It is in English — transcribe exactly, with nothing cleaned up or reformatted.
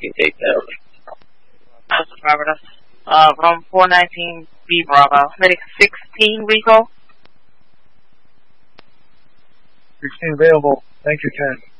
can take that. Roberta. Uh, room four nineteen B Bravo. Medic sixteen Rico. sixteen available. Thank you, Ken.